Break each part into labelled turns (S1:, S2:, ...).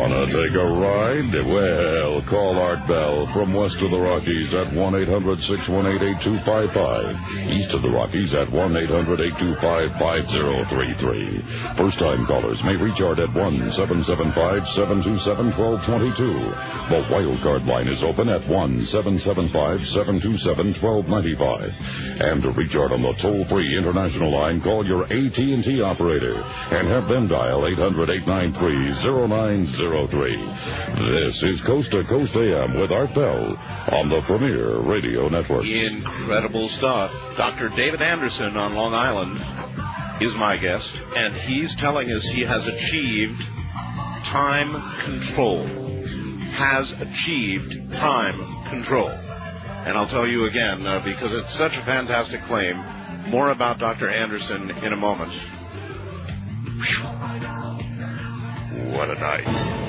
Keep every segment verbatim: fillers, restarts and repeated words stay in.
S1: Wanna take a ride? Well, call Art Bell from west of the Rockies at one eight hundred six one eight eight two five five. East of the Rockies at one eight hundred eight two five five zero three three. First-time callers may reach Art at one seven seven five seven two seven one two two two. The wild card line is open at one seven seven five seven two seven one two nine five. And to reach Art on the toll-free international line, call your A T and T operator and have them dial eight hundred eight nine three zero nine zero three. This is Coast to Coast A M with Art Bell on the Premier Radio Network.
S2: Incredible stuff. Doctor David Anderson on Long Island is my guest, and he's telling us he has achieved time control. Has achieved time control. And I'll tell you again, uh, because it's such a fantastic claim, more about Doctor Anderson in a moment. What a night.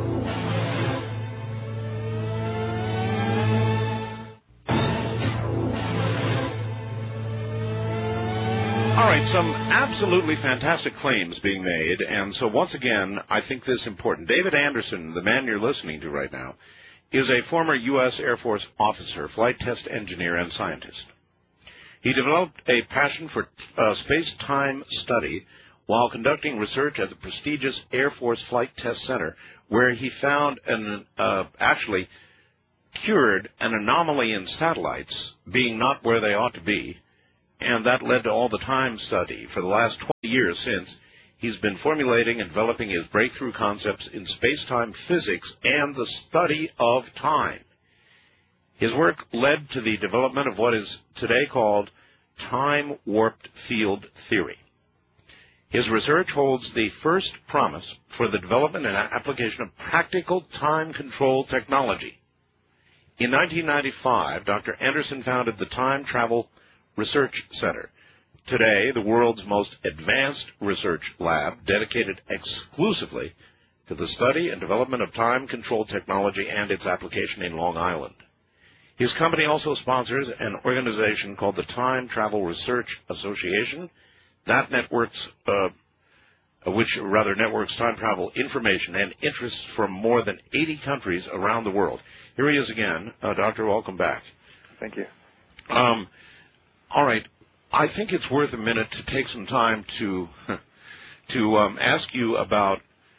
S2: All right, some absolutely fantastic claims being made, and so once again, I think this is important. David Anderson, the man you're listening to right now, is a former U S Air Force officer, flight test engineer, and scientist. He developed a passion for uh, space-time study while conducting research at the prestigious Air Force Flight Test Center, where he found an uh, actually cured an anomaly in satellites being not where they ought to be, and that led to all the time study. For the last twenty years since, he's been formulating and developing his breakthrough concepts in space-time physics and the study of time. His work led to the development of what is today called time-warped field theory. His research holds the first promise for the development and application of practical time control technology. In nineteen ninety-five, Doctor Anderson founded the Time Travel Research Center, today the world's most advanced research lab dedicated exclusively to the study and development of time control technology and its application in Long Island. His company also sponsors an organization called the Time Travel Research Association that networks, uh, which rather networks time travel information and interests from more than eighty countries around the world. Here he is again. Uh, Doctor, welcome back.
S3: Thank you.
S2: Um, all right. I think it's worth a minute to take some time to to um, ask you about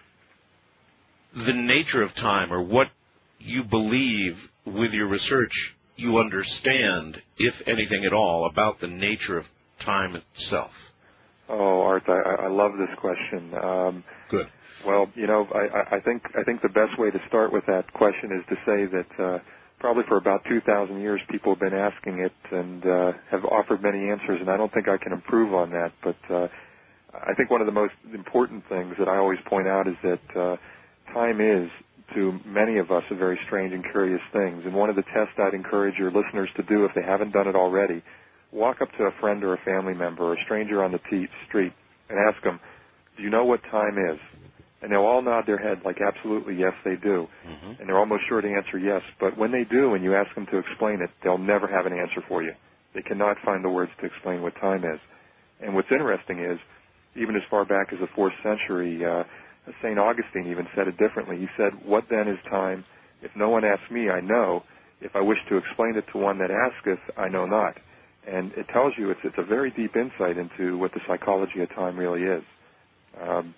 S2: the nature of time, or what you believe with your research you understand, if anything at all, about the nature of time itself.
S3: Oh, Art, I, I love this question. Um,
S2: Good.
S3: Well, you know, I, I think I think the best way to start with that question is to say that uh, probably for about two thousand years people have been asking it and uh, have offered many answers, and I don't think I can improve on that. But uh, I think one of the most important things that I always point out is that uh, time is, to many of us, a very strange and curious thing. And one of the tests I'd encourage your listeners to do, if they haven't done it already, walk up to a friend or a family member or a stranger on the t- street and ask them, do you know what time is? And they'll all nod their head like, absolutely, yes, they do. Mm-hmm. And they're almost sure to answer yes. But when they do and you ask them to explain it, they'll never have an answer for you. They cannot find the words to explain what time is. And what's interesting is, even as far back as the fourth century, uh, Saint Augustine even said it differently. He said, what then is time? If no one asks me, I know. If I wish to explain it to one that asketh, I know not. And it tells you it's, it's a very deep insight into what the psychology of time really is. Um,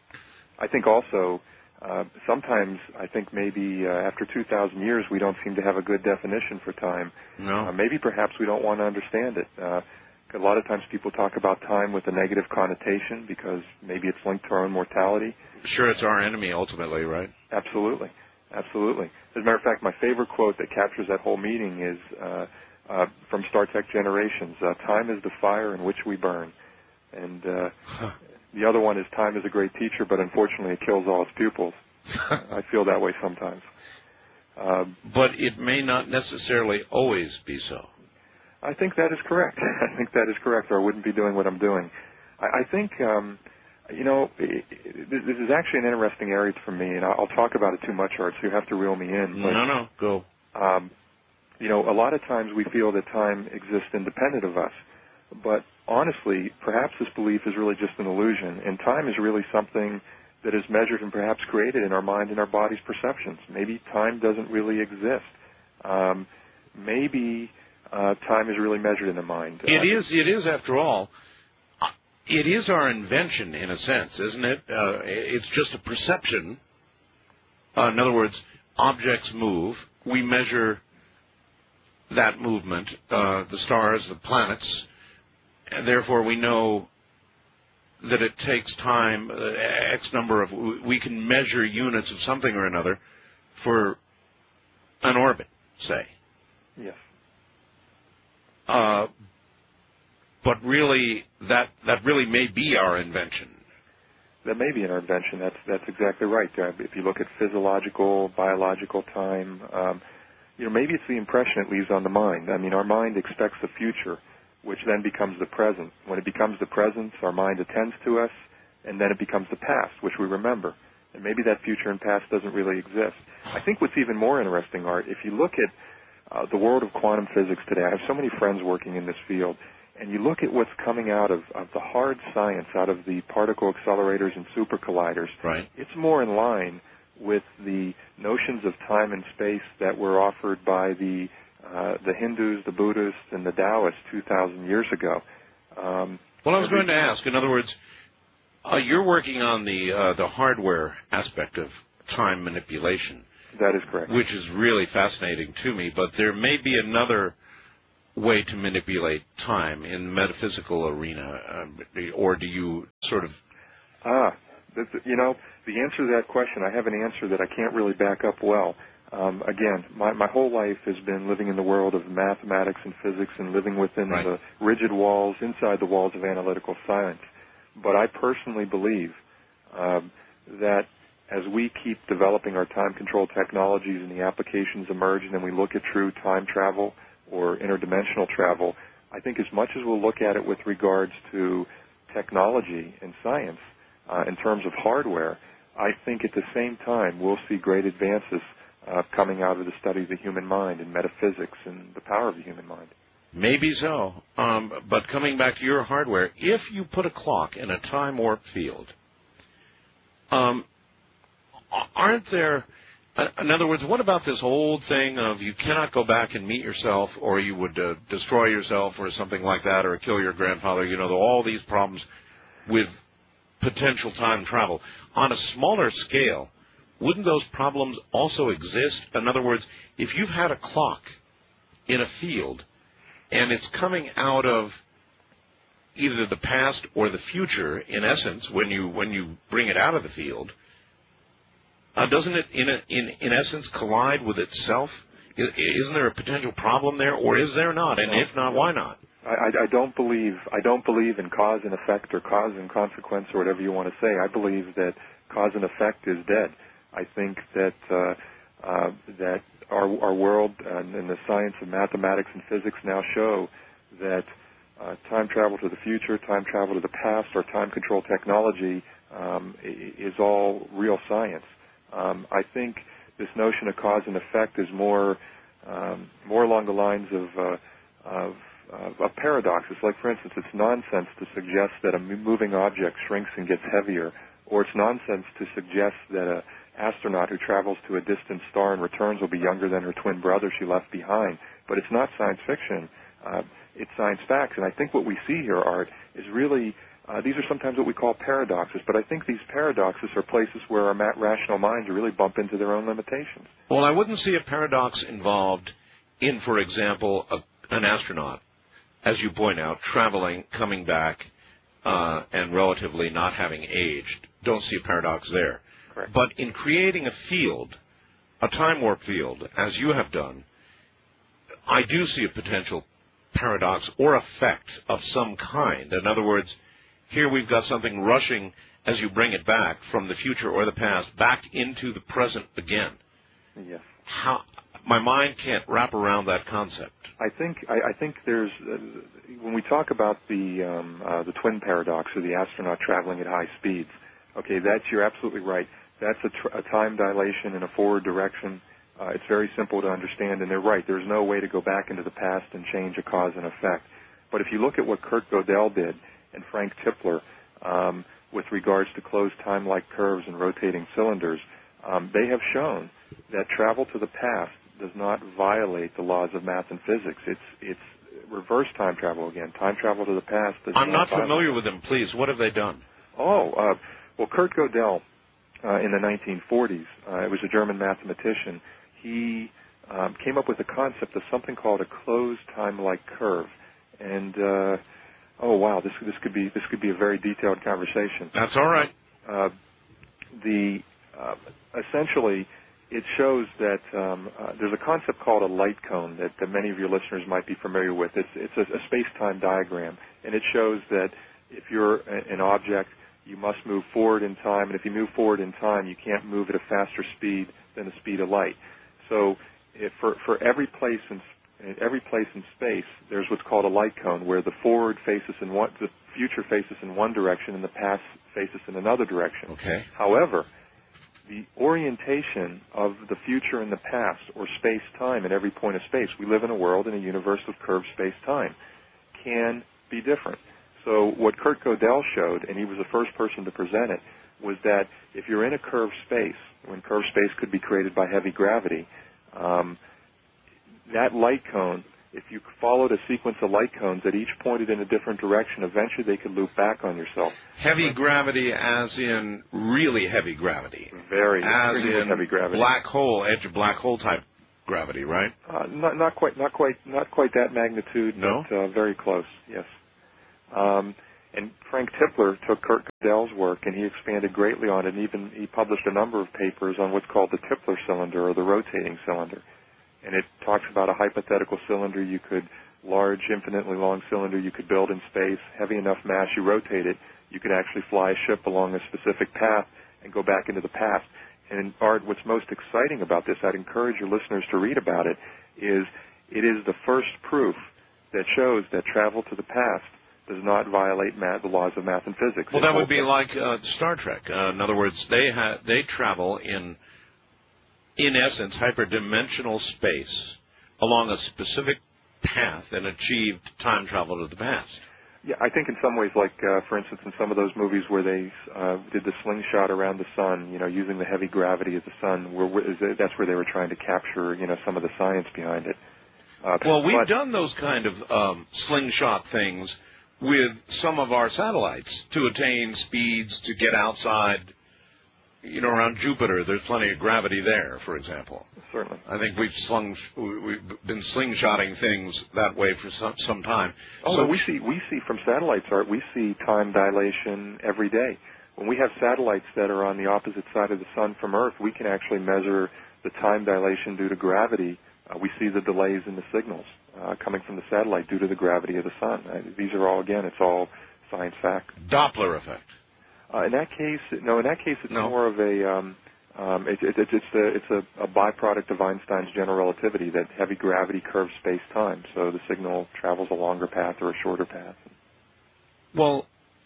S3: I think also, uh, sometimes I think maybe uh, after two thousand years we don't seem to have a good definition for time.
S2: No.
S3: Uh, maybe perhaps we don't want to understand it. Uh, a lot of times people talk about time with a negative connotation because maybe it's linked to our own mortality.
S2: Sure, it's our enemy ultimately, right?
S3: Absolutely. Absolutely. As a matter of fact, my favorite quote that captures that whole meaning is uh, uh, from Star Trek Generations, uh, time is the fire in which we burn. And uh, huh. the other one is time is a great teacher, but unfortunately it kills all its pupils. I feel that way sometimes. Um,
S2: but it may not necessarily always be so.
S3: I think that is correct. I think that is correct, or I wouldn't be doing what I'm doing. I, I think, um, you know, it, it, this is actually an interesting area for me, and I'll, I'll talk about it too much, Art, so you have to reel me in. But,
S2: no, no, go.
S3: Um, you know, a lot of times we feel that time exists independent of us. But honestly, perhaps this belief is really just an illusion, and time is really something that is measured and perhaps created in our mind and our body's perceptions. Maybe time doesn't really exist. Um, maybe uh, time is really measured in the mind.
S2: It
S3: uh,
S2: is. It is, after all. It is our invention, in a sense, isn't it? Uh, it's just a perception. Uh, in other words, objects move. We measure that movement, uh, the stars, the planets, and therefore we know that it takes time, uh, X number of, we can measure units of something or another for an orbit, say.
S3: Yes.
S2: Uh, but really, that, that really may be our invention.
S3: That may be an invention. That's that's exactly right. Uh, if you look at physiological, biological time, um, you know, maybe it's the impression it leaves on the mind. I mean, our mind expects the future, which then becomes the present. When it becomes the present, our mind attends to us, and then it becomes the past, which we remember. And maybe that future and past doesn't really exist. I think what's even more interesting, Art, if you look at uh, the world of quantum physics today, I have so many friends working in this field, and you look at what's coming out of, of the hard science, out of the particle accelerators and super colliders,
S2: right.
S3: It's more in line with the notions of time and space that were offered by the uh, the Hindus, the Buddhists, and the Taoists two thousand years ago. Um,
S2: well, I was going to ask, in other words, uh, you're working on the uh, the hardware aspect of time manipulation.
S3: That is correct.
S2: Which is really fascinating to me, but there may be another way to manipulate time in the metaphysical arena, uh, or do you sort of...
S3: Ah, that's, you know, the answer to that question, I have an answer that I can't really back up well. Um, again, my, my whole life has been living in the world of mathematics and physics and living within
S2: right.
S3: the rigid walls, inside the walls of analytical science. But I personally believe um, that as we keep developing our time control technologies and the applications emerge and then we look at true time travel or interdimensional travel, I think as much as we'll look at it with regards to technology and science uh, in terms of hardware, I think at the same time we'll see great advances uh, coming out of the study of the human mind and metaphysics and the power of the human mind.
S2: Maybe so. Um, but coming back to your hardware, if you put a clock in a time warp field, um, aren't there... In other words, what about this old thing of you cannot go back and meet yourself, or you would uh, destroy yourself or something like that, or kill your grandfather, you know, all these problems with potential time travel. On a smaller scale, wouldn't those problems also exist? In other words, if you've had a clock in a field and it's coming out of either the past or the future, in essence, when you when you bring it out of the field, Uh, doesn't it, in, a, in in essence, collide with itself? Isn't there a potential problem there, or is there not? And if not, why not?
S3: I, I don't believe I don't believe in cause and effect or cause and consequence or whatever you want to say. I believe that cause and effect is dead. I think that uh, uh, that our our world and, and the science of mathematics and physics now show that uh, time travel to the future, time travel to the past, or time control technology um, is all real science. Um, I think this notion of cause and effect is more um, more along the lines of, uh, of, of, of paradoxes. Like, for instance, it's nonsense to suggest that a moving object shrinks and gets heavier, or it's nonsense to suggest that an astronaut who travels to a distant star and returns will be younger than her twin brother she left behind. But it's not science fiction. Uh, it's science facts. And I think what we see here, Art, is really... Uh, these are sometimes what we call paradoxes, but I think these paradoxes are places where our rational minds really bump into their own limitations.
S2: Well, I wouldn't see a paradox involved in, for example, a, an astronaut, as you point out, traveling, coming back, uh, and relatively not having aged. Don't see a paradox there.
S3: Correct.
S2: But in creating a field, a time warp field, as you have done, I do see a potential paradox or effect of some kind. In other words, here we've got something rushing as you bring it back from the future or the past back into the present again.
S3: Yes.
S2: How, my mind can't wrap around that concept.
S3: I think I, I think there's uh, when we talk about the um, uh, the twin paradox or the astronaut traveling at high speeds. Okay, that's you're absolutely right. That's a, tr- a time dilation in a forward direction. Uh, it's very simple to understand, and they're right. There's no way to go back into the past and change a cause and effect. But if you look at what Kurt Gödel did and Frank Tipler, um, with regards to closed time-like curves and rotating cylinders, um, they have shown that travel to the past does not violate the laws of math and physics. It's it's reverse time travel again. Time travel to the past does
S2: I'm
S3: not
S2: not familiar with them. Please, what have they done?
S3: Oh, uh, well, Kurt Gödel, uh, in the nineteen forties, uh, it was a German mathematician. He um, came up with the concept of something called a closed time-like curve, and uh, oh wow, this this could be this could be a very detailed conversation.
S2: That's all right.
S3: Uh, the uh, essentially, it shows that um, uh, there's a concept called a light cone that, that many of your listeners might be familiar with. It's it's a, a space-time diagram, and it shows that if you're a, an object, you must move forward in time, and if you move forward in time, you can't move at a faster speed than the speed of light. So, if for for every place in every place in space, there's what's called a light cone, where the forward faces in one, the future faces in one direction, and the past faces in another direction.
S2: Okay.
S3: However, the orientation of the future and the past, or space-time at every point of space, we live in a world in a universe of curved space-time, can be different. So what Kurt Gödel showed, and he was the first person to present it, was that if you're in a curved space, when curved space could be created by heavy gravity, um, that light cone, if you followed a sequence of light cones that each pointed in a different direction, eventually they could loop back on yourself.
S2: Heavy gravity as in really heavy gravity.
S3: Very,
S2: as in
S3: heavy gravity.
S2: Black hole, edge of black hole type gravity, right?
S3: Uh, not, not quite, not quite, not quite that magnitude,
S2: no?
S3: but uh, very close. Yes. Um, and Frank Tipler took Kurt Gödel's work and he expanded greatly on it. And even he published a number of papers on what's called the Tipler cylinder, or the rotating cylinder. And it talks about a hypothetical cylinder you could, large, infinitely long cylinder you could build in space, heavy enough mass, you rotate it, you could actually fly a ship along a specific path and go back into the past. And Art, what's most exciting about this, I'd encourage your listeners to read about it, is it is the first proof that shows that travel to the past does not violate math, the laws of math and physics.
S2: Well, that would be like uh, Star Trek. Uh, in other words, they ha- they travel in, in essence, hyperdimensional space along a specific path and achieved time travel to the past.
S3: Yeah, I think in some ways, like, uh, for instance, in some of those movies where they uh, did the slingshot around the sun, you know, using the heavy gravity of the sun, where, where, that's where they were trying to capture, you know, some of the science behind it. Uh,
S2: well, we've
S3: but,
S2: done those kind of um, slingshot things with some of our satellites to attain speeds to get outside, you know, around Jupiter. There's plenty of gravity there, for example.
S3: Certainly.
S2: I think we've slung, we've been slingshotting things that way for some, some time.
S3: Oh,
S2: so
S3: no, we see we see from satellites, Art, we see time dilation every day. When we have satellites that are on the opposite side of the sun from Earth, we can actually measure the time dilation due to gravity. Uh, we see the delays in the signals uh, coming from the satellite due to the gravity of the sun. Uh, these are all, again, it's all science fact.
S2: Doppler effect.
S3: Uh, in that case, no. In that case, it's
S2: no.
S3: more of a um, um, it, it, it's a it's a, a byproduct of Einstein's general relativity that heavy gravity curves space-time, so the signal travels a longer path or a shorter path.
S2: Well,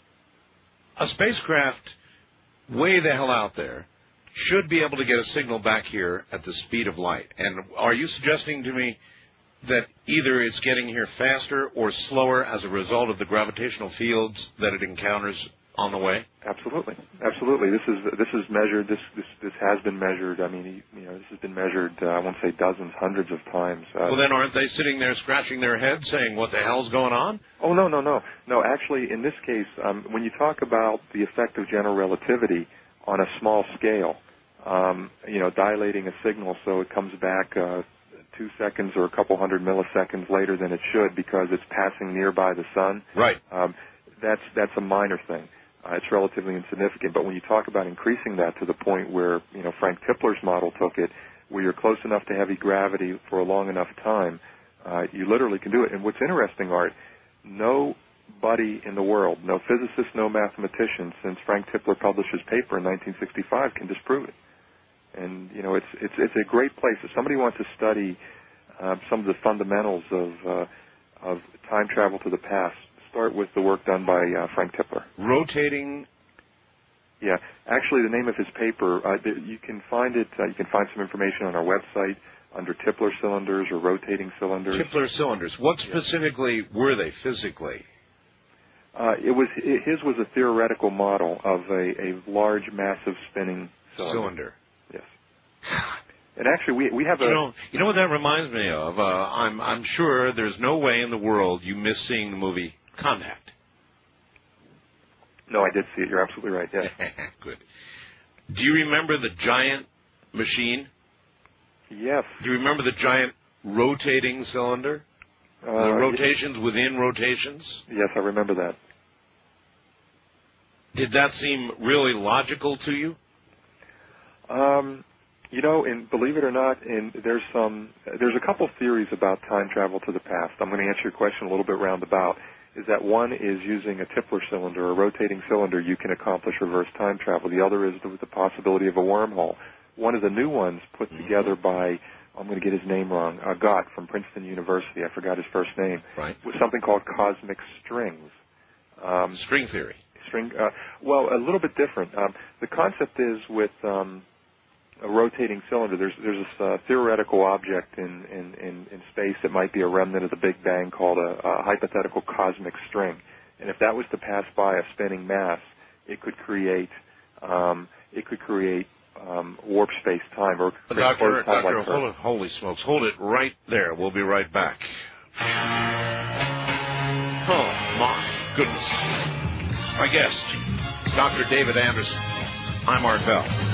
S2: a spacecraft way the hell out there should be able to get a signal back here at the speed of light. And are you suggesting to me that either it's getting here faster or slower as a result of the gravitational fields that it encounters on the way?
S3: Absolutely, absolutely. This is this is measured. This this this has been measured. I mean, you know, this has been measured. Uh, I won't say dozens, hundreds of times. Uh,
S2: well, then aren't they sitting there scratching their heads, saying, "What the hell's going on?"
S3: Oh no, no, no, no. Actually, in this case, um, when you talk about the effect of general relativity on a small scale, um, you know, dilating a signal so it comes back uh, two seconds or a couple hundred milliseconds later than it should because it's passing nearby the sun.
S2: Right.
S3: Um, that's that's a minor thing. Uh, it's relatively insignificant. But when you talk about increasing that to the point where, you know, Frank Tipler's model took it, where you're close enough to heavy gravity for a long enough time, uh, you literally can do it. And what's interesting, Art, nobody in the world, no physicist, no mathematician, since Frank Tipler published his paper in nineteen sixty-five, can disprove it. And, you know, it's it's it's a great place. If somebody wants to study uh, some of the fundamentals of uh, of time travel to the past, start with the work done by uh, Frank Tipler.
S2: Rotating.
S3: Yeah, actually, the name of his paper, uh, you can find it. Uh, you can find some information on our website under Tipler cylinders or rotating cylinders.
S2: Tipler cylinders. What specifically yeah. were they physically?
S3: Uh, it was his was a theoretical model of a, a large, massive spinning cylinder.
S2: Cylinder.
S3: Yes. And actually, we we have
S2: you
S3: a.
S2: Know, you know what that reminds me of? Uh, I'm I'm sure there's no way in the world you miss seeing the movie Contact.
S3: No, I did see it. You're absolutely right. Yes.
S2: Good. Do you remember the giant machine?
S3: Yes.
S2: Do you remember the giant rotating cylinder?
S3: Uh,
S2: the rotations within rotations?
S3: Yes, I remember that.
S2: Did that seem really logical to you?
S3: Um, you know, and believe it or not, in, there's some, there's a couple theories about time travel to the past. I'm going to answer your question a little bit roundabout. Is that one is using a Tipler cylinder, a rotating cylinder, you can accomplish reverse time travel. The other is the, the possibility of a wormhole. One of the new ones put mm-hmm. together by, I'm going to get his name wrong, uh, Gott from Princeton University, I forgot his first name,
S2: right.
S3: was something called cosmic strings. Um,
S2: String theory.
S3: String, uh, well, a little bit different. Um, the concept is with um, a rotating cylinder, there's there's this uh, theoretical object in, in, in, in space that might be a remnant of the Big Bang called a, a hypothetical cosmic string. And if that was to pass by a spinning mass, it could create um, it could create um, warp space time or create
S2: Doctor,
S3: time
S2: Doctor,
S3: like
S2: hold it, holy smokes, hold it right there. We'll be right back. Oh my goodness! My guest, Doctor David Anderson. I'm Art Bell.